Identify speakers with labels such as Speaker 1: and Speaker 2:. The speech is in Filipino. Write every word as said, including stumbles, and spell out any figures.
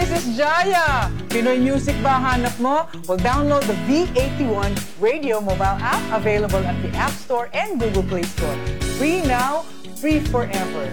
Speaker 1: This is Jaya! Pinoy music ba hanap mo? Well, download the V eighty-one Radio mobile app available at the App Store and Google Play Store. Free now, free forever.